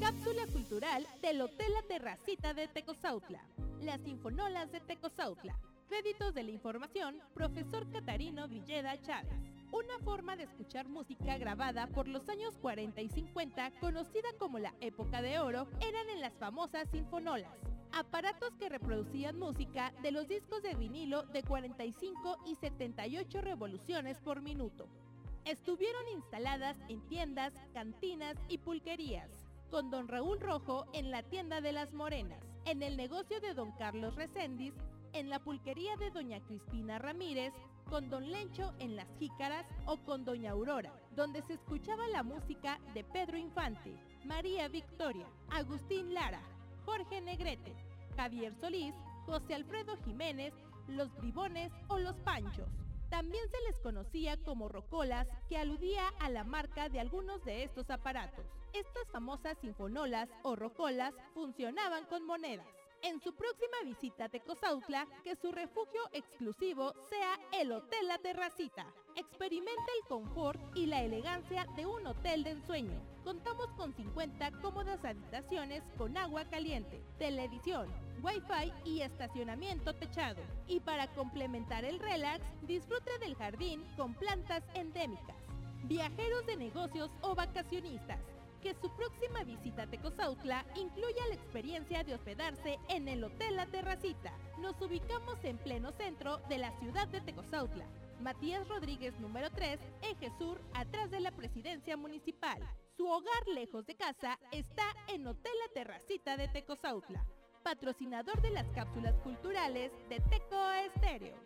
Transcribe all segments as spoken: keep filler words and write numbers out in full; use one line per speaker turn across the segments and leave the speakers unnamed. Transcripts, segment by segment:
Cápsula cultural del Hotel La Terracita de Tecozautla. Las Sinfonolas de Tecozautla. Créditos de la información, profesor Catarino Villeda Chávez. Una forma de escuchar música grabada por los años cuarenta y cincuenta, conocida como la época de oro, eran en las famosas sinfonolas. Aparatos que reproducían música de los discos de vinilo de cuarenta y cinco y setenta y ocho revoluciones por minuto. Estuvieron instaladas en tiendas, cantinas y pulquerías, con don Raúl Rojo en la tienda de las Morenas, en el negocio de don Carlos Reséndiz, en la pulquería de doña Crispina Ramírez, con don Lencho en las Jícaras o con doña Aurora, donde se escuchaba la música de Pedro Infante, María Victoria, Agustín Lara, Jorge Negrete, Javier Solís, José Alfredo Jiménez, los Bribones o los Panchos. También se les conocía como rocolas, que aludía a la marca de algunos de estos aparatos. Estas famosas sinfonolas o rocolas funcionaban con monedas. En su próxima visita a Tecozautla, que su refugio exclusivo sea el Hotel La Terracita. Experimenta el confort y la elegancia de un hotel de ensueño. Contamos con cincuenta cómodas habitaciones con agua caliente, televisión, wifi y estacionamiento techado. Y para complementar el relax, disfrute del jardín con plantas endémicas. Viajeros de negocios o vacacionistas, que su próxima visita a Tecozautla incluya la experiencia de hospedarse en el Hotel La Terracita. Nos ubicamos en pleno centro de la ciudad de Tecozautla. Matías Rodríguez número tres, Eje Sur, atrás de la presidencia municipal. Su hogar lejos de casa está en Hotel La Terracita de Tecozautla. Patrocinador de las cápsulas culturales de Teco Estéreo.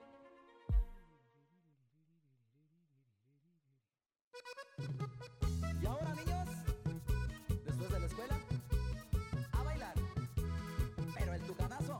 Y ahora, niños, después de la escuela, a bailar, pero el tucanazo,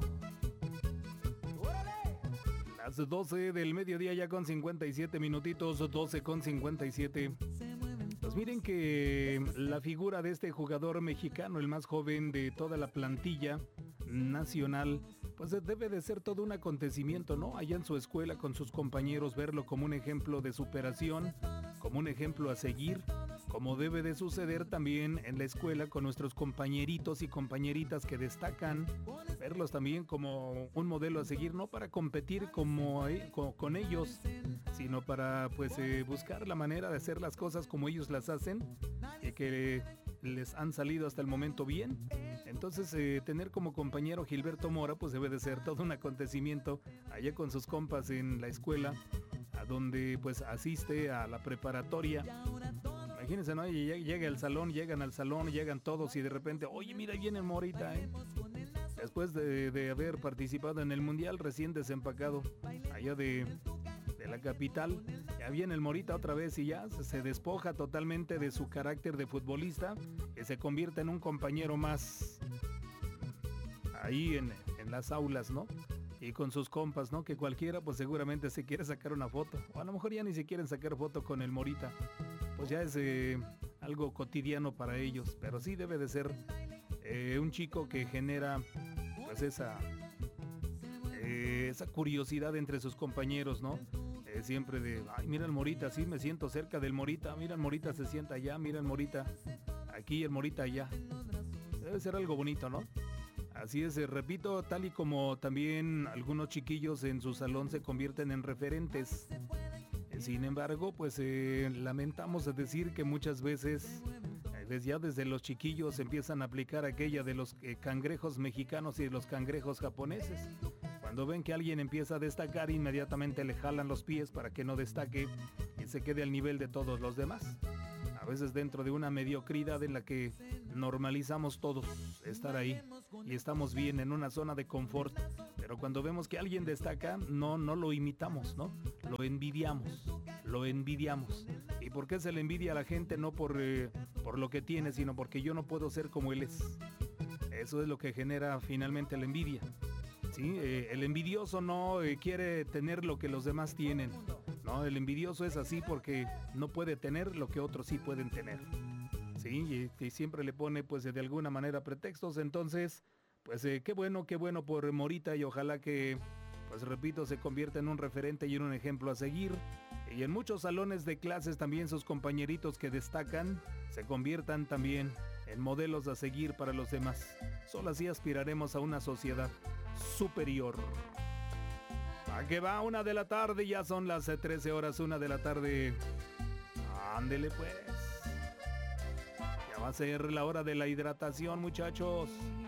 ¡órale!
Las doce del mediodía ya con cincuenta y siete minutitos, doce con cincuenta y siete. Pues miren que la figura de este jugador mexicano, el más joven de toda la plantilla nacional, pues debe de ser todo un acontecimiento, ¿no? Allá en su escuela con sus compañeros, verlo como un ejemplo de superación, como un ejemplo a seguir, como debe de suceder también en la escuela con nuestros compañeritos y compañeritas que destacan, verlos también como un modelo a seguir, no para competir como, eh, con, con ellos, sino para pues eh, buscar la manera de hacer las cosas como ellos las hacen y que les han salido hasta el momento bien. Entonces eh, tener como compañero Gilberto Mora pues debe de ser todo un acontecimiento allá con sus compas en la escuela, a donde pues asiste a la preparatoria. Imagínense, ¿no? Y llega el salón, llegan al salón, llegan todos y de repente, oye, mira, ahí viene Morita, ¿eh? Después de, de haber participado en el Mundial recién desempacado, allá de, de la capital, ya viene el Morita otra vez y ya se despoja totalmente de su carácter de futbolista, que se convierte en un compañero más ahí en, en las aulas, ¿no? Y con sus compas, ¿no? Que cualquiera pues seguramente se quiere sacar una foto, o a lo mejor ya ni se quieren sacar foto con el Morita. Pues ya es eh, algo cotidiano para ellos, pero sí debe de ser eh, un chico que genera pues esa eh, esa curiosidad entre sus compañeros, ¿no? Eh, siempre de, ay, mira el Morita, sí me siento cerca del Morita, mira el Morita se sienta allá, mira el Morita aquí, el Morita allá. Debe ser algo bonito, ¿no? Así es, eh, repito, tal y como también algunos chiquillos en su salón se convierten en referentes. Sin embargo, pues eh, lamentamos decir que muchas veces, eh, desde ya desde los chiquillos empiezan a aplicar aquella de los eh, cangrejos mexicanos y de los cangrejos japoneses. Cuando ven que alguien empieza a destacar, inmediatamente le jalan los pies para que no destaque y se quede al nivel de todos los demás. A veces dentro de una mediocridad en la que normalizamos todos estar ahí y estamos bien en una zona de confort, pero cuando vemos que alguien destaca, no, no lo imitamos, ¿no? Lo envidiamos, lo envidiamos. ¿Y por qué se le envidia a la gente? No por, eh, por lo que tiene, sino porque yo no puedo ser como él es. Eso es lo que genera finalmente la envidia. ¿Sí? Eh, el envidioso no eh, quiere tener lo que los demás tienen. No, el envidioso es así porque no puede tener lo que otros sí pueden tener. Sí, y, y siempre le pone pues de alguna manera pretextos. Entonces, pues eh, qué bueno, qué bueno por Morita y ojalá que, pues repito, se convierta en un referente y en un ejemplo a seguir. Y en muchos salones de clases también sus compañeritos que destacan se conviertan también en modelos a seguir para los demás. Solo así aspiraremos a una sociedad superior. ¿A qué va? Una de la tarde, ya son las trece horas, una de la tarde. Ándele pues. Ya va a ser la hora de la hidratación, muchachos.